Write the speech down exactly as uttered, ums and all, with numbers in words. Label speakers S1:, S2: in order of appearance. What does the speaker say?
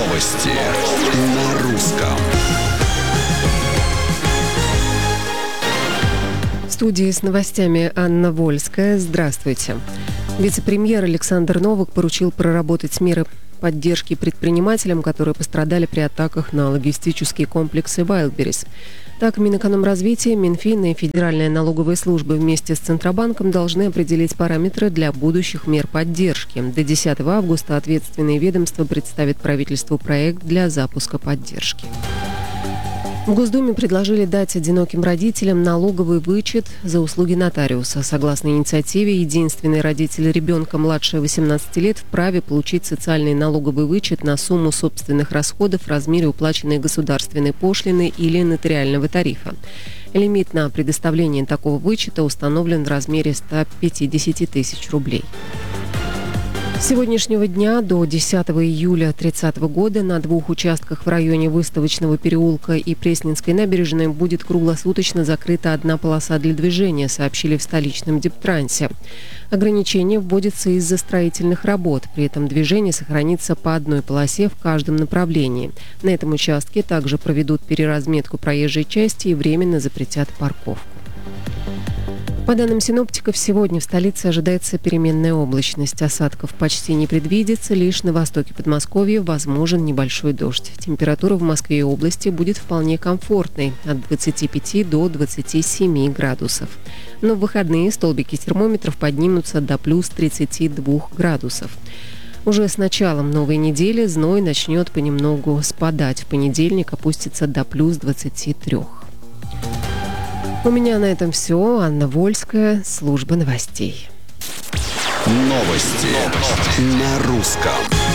S1: Новости на русском.
S2: В студии с новостями Анна Вольская. Здравствуйте. Вице-премьер Александр Новак поручил проработать меры поддержки предпринимателям, которые пострадали при атаках на логистические комплексы Wildberries. Так, Минэкономразвития, Минфин и Федеральная налоговая служба вместе с Центробанком должны определить параметры для будущих мер поддержки. До десятого августа ответственные ведомства представят правительству проект для запуска поддержки. В Госдуме предложили дать одиноким родителям налоговый вычет за услуги нотариуса. Согласно инициативе, единственный родитель ребенка младше восемнадцати лет вправе получить социальный налоговый вычет на сумму собственных расходов в размере уплаченной государственной пошлины или нотариального тарифа. Лимит на предоставление такого вычета установлен в размере ста пятидесяти тысяч рублей. С сегодняшнего дня до десятого июля тридцатого года на двух участках в районе Выставочного переулка и Пресненской набережной будет круглосуточно закрыта одна полоса для движения, сообщили в столичном Дептрансе. Ограничение вводится из-за строительных работ. При этом движение сохранится по одной полосе в каждом направлении. На этом участке также проведут переразметку проезжей части и временно запретят парковку. По данным синоптиков, сегодня в столице ожидается переменная облачность. Осадков почти не предвидится, лишь на востоке Подмосковья возможен небольшой дождь. Температура в Москве и области будет вполне комфортной – от двадцати пяти до двадцати семи градусов. Но в выходные столбики термометров поднимутся до плюс тридцати двух градусов. Уже с началом новой недели зной начнет понемногу спадать. В понедельник опустится до плюс двадцати трёх. У меня на этом все. Анна Вольская, служба новостей.
S1: Новости на русском.